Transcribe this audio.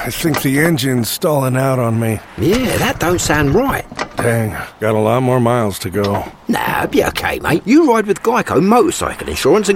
I think the engine's stalling out on me. Yeah, that don't sound right. Dang, got a lot more miles to go. Nah, be okay, mate. You ride with Geico Motorcycle Insurance and